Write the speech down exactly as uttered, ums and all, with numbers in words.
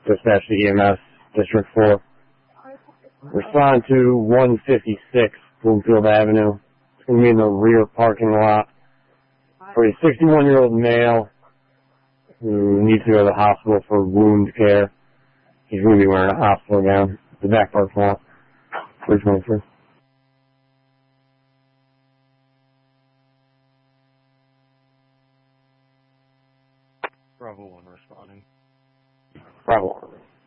Dispatch to E M S, District four. Respond to one fifty-six Bloomfield Avenue. It's going to be in the rear parking lot for a sixty-one-year-old male who needs to go to the hospital for wound care. He's going to be wearing a hospital gown. The back parking lot. three twenty-three. Bravo one responding. Bravo one.